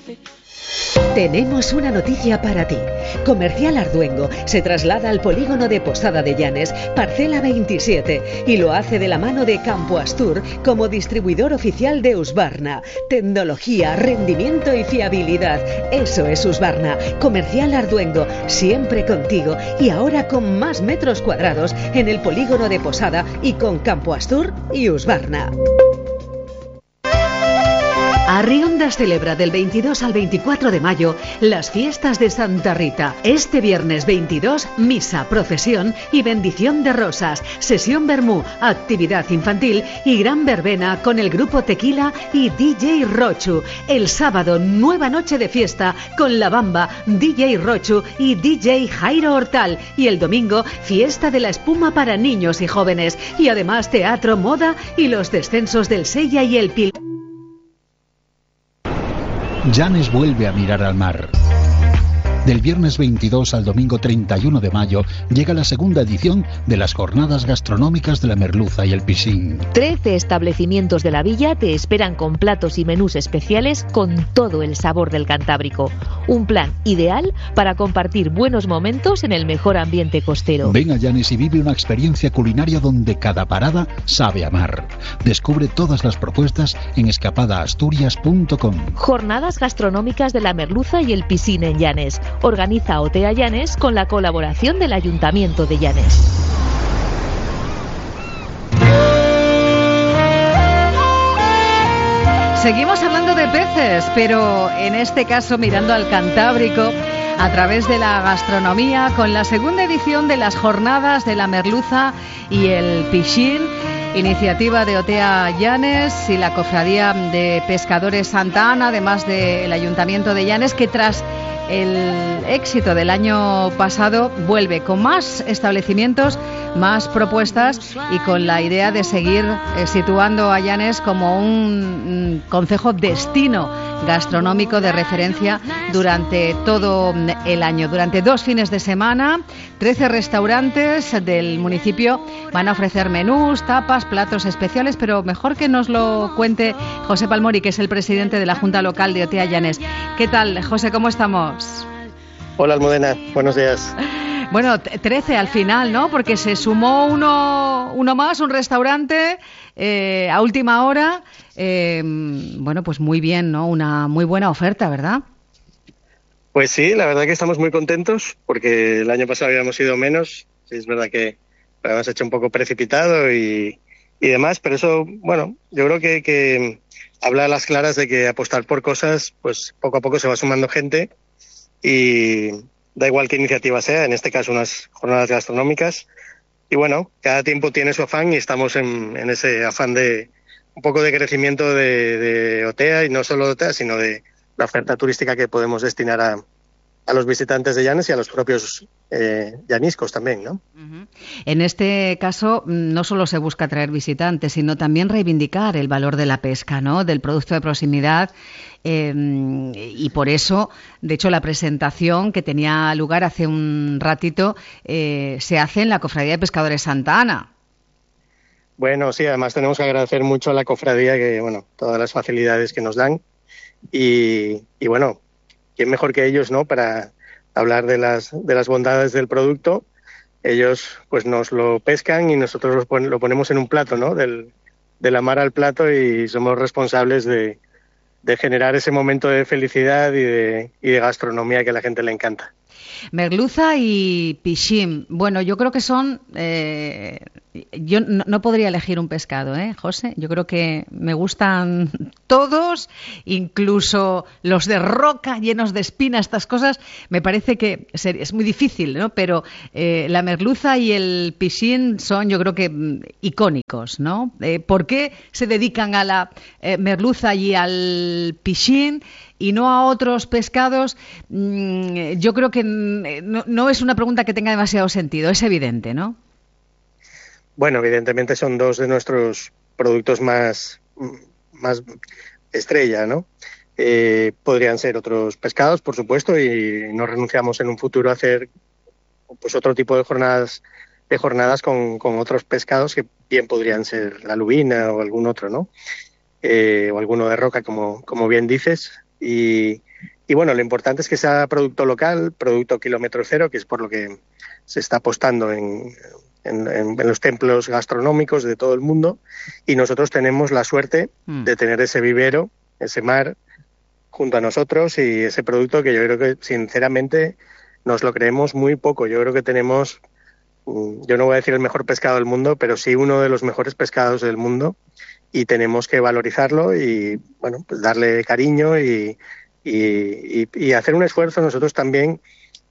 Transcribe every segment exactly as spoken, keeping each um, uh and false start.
Tenemos una noticia para ti. Comercial Arduengo se traslada al polígono de Posada de Llanes, parcela veintisiete, y lo hace de la mano de Campo Astur como distribuidor oficial de Husqvarna. Tecnología, rendimiento y fiabilidad. Eso es Husqvarna. Comercial Arduengo, siempre contigo y ahora con más metros cuadrados en el polígono de Posada y con Campo Astur y Husqvarna. Arriondas celebra del veintidós al veinticuatro de mayo las fiestas de Santa Rita. Este viernes veintidós, misa, procesión y bendición de rosas, sesión vermú, actividad infantil y gran verbena con el grupo Tequila y D J Rochu. El sábado, nueva noche de fiesta con La Bamba, D J Rochu y D J Jairo Hortal. Y el domingo, fiesta de la espuma para niños y jóvenes. Y además teatro, moda y los descensos del Sella y el Pil. Llanes vuelve a mirar al mar. Del viernes veintidós al domingo treinta y uno de mayo llega la segunda edición de las Jornadas Gastronómicas de la Merluza y el Piscín. Trece establecimientos de la villa te esperan con platos y menús especiales con todo el sabor del Cantábrico. Un plan ideal para compartir buenos momentos en el mejor ambiente costero. Ven a Llanes y vive una experiencia culinaria donde cada parada sabe a mar. Descubre todas las propuestas en escapada asturias punto com. Jornadas Gastronómicas de la Merluza y el Piscín en Llanes. Organiza Otea Llanes con la colaboración del Ayuntamiento de Llanes. Seguimos hablando de peces, pero en este caso mirando al Cantábrico a través de la gastronomía con la segunda edición de las Jornadas de la Merluza y el Piscín, iniciativa de Otea Llanes y la Cofradía de Pescadores Santa Ana, además del Ayuntamiento de Llanes, que tras el éxito del año pasado vuelve con más establecimientos, más propuestas y con la idea de seguir eh, situando a Llanes como un mm, concejo destino gastronómico de referencia durante todo el año. Durante dos fines de semana, trece restaurantes del municipio van a ofrecer menús, tapas, platos especiales, pero mejor que nos lo cuente José Palmori, que es el presidente de la Junta Local de Otea Llanes. ¿Qué tal, José? ¿Cómo estamos? Hola, Almudena. Buenos días. Bueno, trece al final, ¿no? Porque se sumó uno, uno más, un restaurante eh, a última hora. Eh, bueno, pues muy bien, ¿no? Una muy buena oferta, ¿verdad? Pues sí, la verdad que estamos muy contentos porque el año pasado habíamos ido menos. Sí, es verdad que lo habíamos hecho un poco precipitado y, y demás, pero eso, bueno, yo creo que, que habla a las claras de que apostar por cosas, pues poco a poco se va sumando gente y da igual qué iniciativa sea, en este caso unas jornadas gastronómicas. Y bueno, cada tiempo tiene su afán y estamos en, en ese afán de un poco de crecimiento de, de Otea, y no solo de Otea, sino de la oferta turística que podemos destinar a, a los visitantes de Llanes y a los propios eh, llaniscos también, ¿no? Uh-huh. En este caso, no solo se busca atraer visitantes, sino también reivindicar el valor de la pesca, ¿no? Del producto de proximidad. Eh, y por eso, de hecho, la presentación que tenía lugar hace un ratito eh, se hace en la Cofradía de Pescadores Santa Ana. Bueno, sí, además tenemos que agradecer mucho a la cofradía que, bueno, todas las facilidades que nos dan y, y bueno, quién mejor que ellos, ¿no? Para hablar de las de las bondades del producto. Ellos, pues, nos lo pescan y nosotros lo, pon, lo ponemos en un plato, ¿no? Del, de la mar al plato y somos responsables de de generar ese momento de felicidad y de, y de gastronomía que a la gente le encanta. Merluza y Piscín. Bueno, yo creo que son... Eh, yo no, no podría elegir un pescado, ¿eh, José? Yo creo que me gustan todos, incluso los de roca llenos de espina, estas cosas. Me parece que es muy difícil, ¿no? Pero eh, la merluza y el Piscín son, yo creo que, icónicos, ¿no? Eh, ¿Por qué se dedican a la eh, merluza y al Piscín y no a otros pescados? Yo creo que no, no es una pregunta que tenga demasiado sentido, es evidente, ¿no? Bueno, evidentemente son dos de nuestros productos más, más estrella, ¿no? Eh, podrían ser otros pescados, por supuesto, y no renunciamos en un futuro a hacer pues otro tipo de jornadas de jornadas con, con otros pescados que bien podrían ser la lubina o algún otro, ¿no? Eh, o alguno de roca, como, como bien dices. Y, y bueno, lo importante es que sea producto local, producto kilómetro cero, que es por lo que se está apostando en, en, en, en los templos gastronómicos de todo el mundo, y nosotros tenemos la suerte mm. de tener ese vivero, ese mar, junto a nosotros, y ese producto que yo creo que sinceramente nos lo creemos muy poco. Yo creo que tenemos, yo no voy a decir el mejor pescado del mundo, pero sí uno de los mejores pescados del mundo, y tenemos que valorizarlo y bueno, pues darle cariño y, y, y, y hacer un esfuerzo nosotros también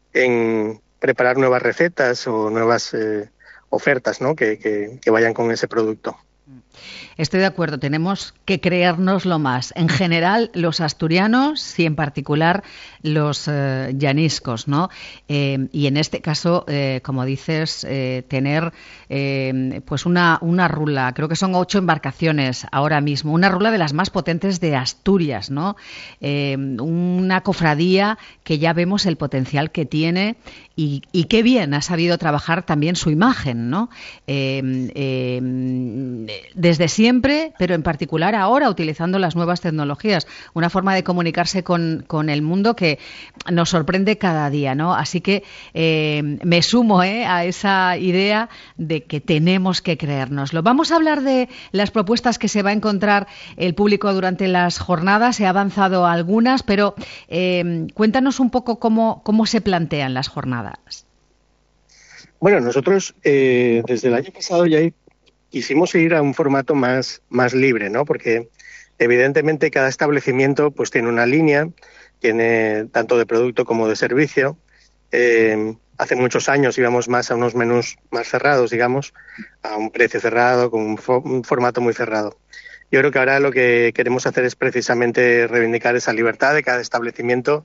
en preparar nuevas recetas o nuevas eh, ofertas, ¿no? que, que, que vayan con ese producto. Estoy de acuerdo, tenemos que creérnoslo más. En general, los asturianos y en particular los eh, llaniscos, ¿no? Eh, y en este caso, eh, como dices, eh, tener eh, pues una, una rula, creo que son ocho embarcaciones ahora mismo, una rula de las más potentes de Asturias, ¿no? Eh, una cofradía que ya vemos el potencial que tiene y, y qué bien ha sabido trabajar también su imagen, ¿no? Eh, eh, desde siempre, pero en particular ahora utilizando las nuevas tecnologías, una forma de comunicarse con, con el mundo que nos sorprende cada día, ¿no? Así que eh, me sumo eh, a esa idea de que tenemos que creérnoslo. Vamos a hablar de las propuestas que se va a encontrar el público durante las jornadas. He avanzado algunas, pero eh, cuéntanos un poco cómo, cómo se plantean las jornadas. Bueno, nosotros eh, desde el año pasado ya hay quisimos ir a un formato más, más libre, ¿no? Porque evidentemente cada establecimiento pues tiene una línea, tiene tanto de producto como de servicio. Eh, hace muchos años íbamos más a unos menús más cerrados, digamos, a un precio cerrado, con un, fo- un formato muy cerrado. Yo creo que ahora lo que queremos hacer es precisamente reivindicar esa libertad de cada establecimiento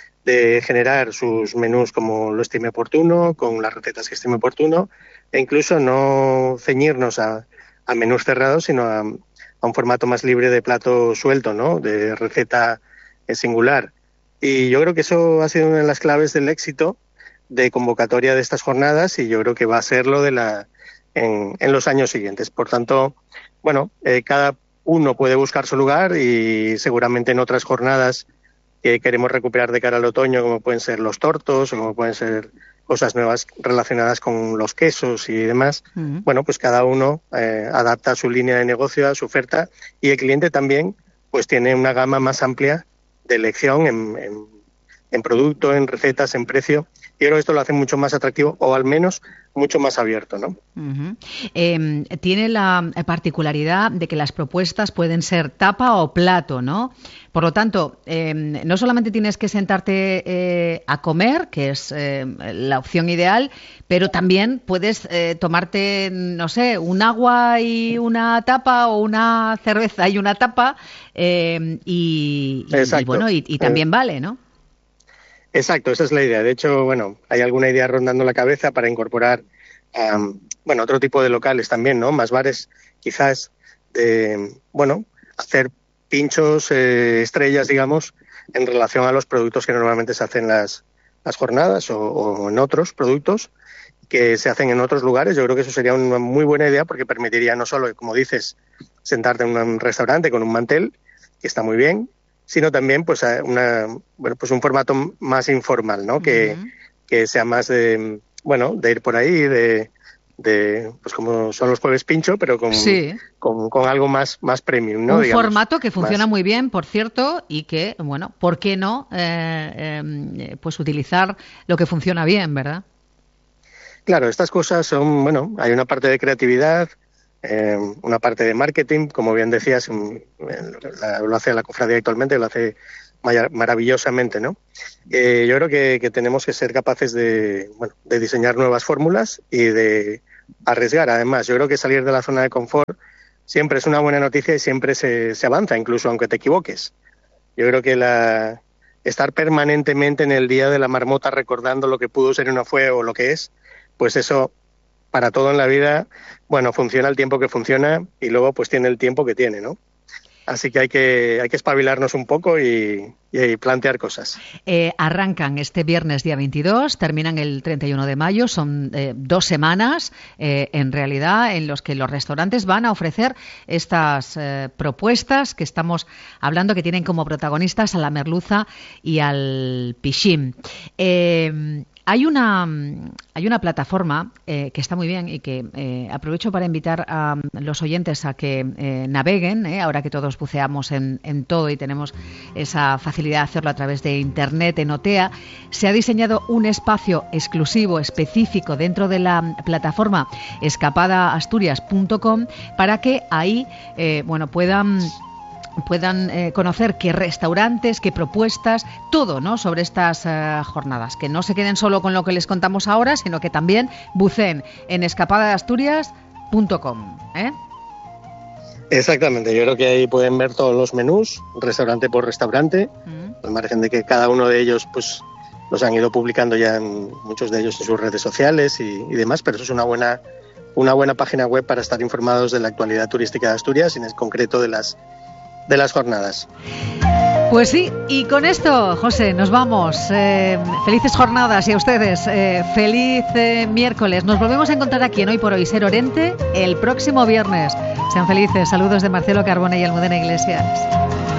de generar sus menús como lo estime oportuno, con las recetas que estime oportuno, e incluso no ceñirnos a, a menús cerrados, sino a, a un formato más libre de plato suelto, ¿no? De receta singular. Y yo creo que eso ha sido una de las claves del éxito de convocatoria de estas jornadas, y yo creo que va a serlo de la en, en los años siguientes. Por tanto, bueno, eh, cada uno puede buscar su lugar, y seguramente en otras jornadas que queremos recuperar de cara al otoño, como pueden ser los tortos o como pueden ser cosas nuevas relacionadas con los quesos y demás, uh-huh. bueno, pues cada uno eh, adapta su línea de negocio a su oferta, y el cliente también pues tiene una gama más amplia de elección en, en, en producto, en recetas, en precio. Y creo que esto lo hace mucho más atractivo, o al menos mucho más abierto, ¿no? Uh-huh. Eh, tiene la particularidad de que las propuestas pueden ser tapa o plato, ¿no? Por lo tanto, eh, no solamente tienes que sentarte eh, a comer, que es eh, la opción ideal, pero también puedes eh, tomarte, no sé, un agua y una tapa, o una cerveza y una tapa, eh, y, y, y bueno, y, y también eh. vale, ¿no? Exacto, esa es la idea. De hecho, bueno, hay alguna idea rondando la cabeza para incorporar, um, bueno, otro tipo de locales también, ¿no? Más bares, quizás, de, bueno, hacer pinchos, eh, estrellas, digamos, en relación a los productos que normalmente se hacen las, las jornadas, o, o en otros productos que se hacen en otros lugares. Yo creo que eso sería una muy buena idea, porque permitiría no solo, como dices, sentarte en un restaurante con un mantel, que está muy bien, sino también pues una bueno pues un formato más informal, ¿no? Que, uh-huh. que sea más de bueno de ir por ahí, de, de pues como son los jueves pincho, pero con, sí. con, con algo más más premium, ¿no? Un Digamos, formato que funciona más. muy bien, por cierto, y que bueno, ¿por qué no eh, eh, pues utilizar lo que funciona bien, verdad? Claro, estas cosas son bueno, hay una parte de creatividad. Eh, una parte de marketing, como bien decías, la, lo hace la cofradía actualmente, lo hace maravillosamente, ¿no? Eh, yo creo que, que tenemos que ser capaces de, bueno, de diseñar nuevas fórmulas y de arriesgar. Además, yo creo que salir de la zona de confort siempre es una buena noticia, y siempre se, se avanza, incluso aunque te equivoques. Yo creo que la, estar permanentemente en el día de la marmota recordando lo que pudo ser y no fue, o lo que es, pues eso, para todo en la vida, bueno, funciona el tiempo que funciona, y luego pues tiene el tiempo que tiene, ¿no? Así que hay que hay que espabilarnos un poco y, y plantear cosas. Eh, arrancan este viernes día veintidós, terminan el treinta y uno de mayo, son eh, dos semanas eh, en realidad en los que los restaurantes van a ofrecer estas eh, propuestas que estamos hablando, que tienen como protagonistas a la merluza y al pichín. Eh, Hay una, hay una plataforma eh, que está muy bien y que eh, aprovecho para invitar a los oyentes a que eh, naveguen, eh, ahora que todos buceamos en, en todo y tenemos esa facilidad de hacerlo a través de Internet en OTEA. Se ha diseñado un espacio exclusivo, específico, dentro de la plataforma escapada asturias punto com para que ahí eh, bueno, puedan... puedan eh, conocer qué restaurantes, qué propuestas, todo, ¿no?, sobre estas eh, jornadas, que no se queden solo con lo que les contamos ahora, sino que también buceen en escapada de asturias punto com, ¿eh? Exactamente, yo creo que ahí pueden ver todos los menús, restaurante por restaurante, mm. al margen de que cada uno de ellos pues los han ido publicando ya en, muchos de ellos en sus redes sociales y, y demás, pero eso es una buena, una buena página web para estar informados de la actualidad turística de Asturias y en concreto de las de las jornadas. Pues sí, y con esto, José, nos vamos. Eh, felices jornadas y a ustedes, eh, feliz eh, miércoles. Nos volvemos a encontrar aquí en Hoy por Hoy Ser Orente el próximo viernes. Sean felices. Saludos de Marcelo Carbone y Almudena Iglesias.